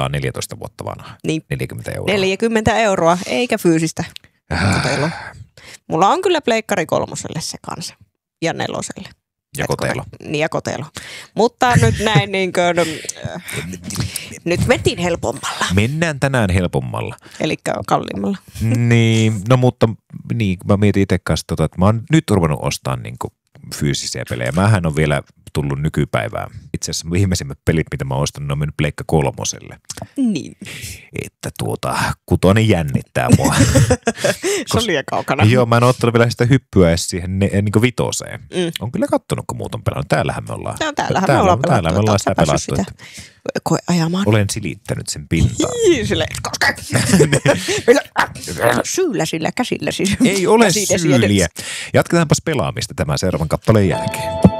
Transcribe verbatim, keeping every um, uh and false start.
ollaan neljätoista vuotta vanha. Niin. neljäkymmentä euroa. neljäkymmentä euroa, eikä fyysistä koteloa. Mulla on kyllä pleikkari kolmoselle se kanssa ja neloselle. Ja kotelo. Niin ja kotelo. Mutta nyt näin niin kuin, äh, nyt mentiin helpommalla. Mennään tänään helpommalla. Eli kalliimmalla. Niin, no mutta niin, mä mietin itse kanssa, tota, että mä oon nyt ruvennut ostamaan niin kuin fyysisiä pelejä. Mähän on vielä tullut nykypäivään. Itse asiassa viimeisimmät pelit, mitä mä oon ostanut, ne on mennyt Pleikka kolmoselle. Niin. Että tuota, kutonen jännittää mua. Se on liian kaukana. Joo, mä en ole ottanut vielä sitä hyppyä edes siihen ne, niin kuin vitoseen. Mm. On kyllä kattonut, kun muut on pelannut. Täällähän me ollaan. No, täällähän täällä, me ollaan pelattu. Täällä me ollaan sitä pelattu. Sitä. Koe ajamaan. Olen silittänyt sen pintaan. Silleen, koska syyllä sillä käsillä siis. Ei ole syyliä. Jatketaanpas pelaamista tämän seuraavan kappaleen jälkeen.